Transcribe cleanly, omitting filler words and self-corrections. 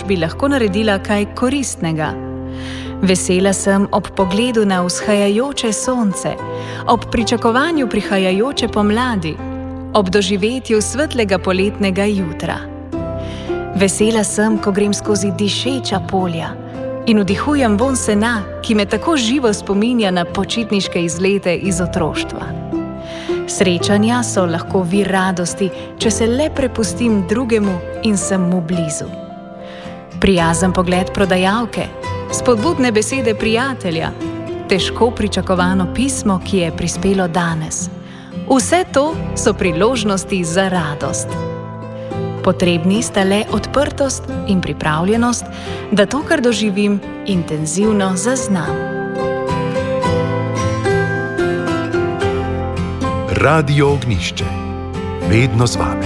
bi lahko naredila kaj koristnega. Vesela sem ob pogledu na vzhajajoče sonce, ob pričakovanju prihajajoče pomladi, ob doživetju svetlega poletnega jutra. Vesela sem, ko grem skozi dišeča polja in vdihujem vonj sena, ki me tako živo spominja na počitniške izlete iz otroštva. Srečanja so lahko vir radosti, če se le prepustim drugemu in sem mu blizu. Prijazen pogled prodajalke, spodbudne besede prijatelja, težko pričakovano pismo, ki je prispelo danes. Vse to so priložnosti za radost. Potrebni sta le odprtost in pripravljenost, da to, kar doživim, intenzivno zaznam. Radio Ognjišče. Vedno z vami.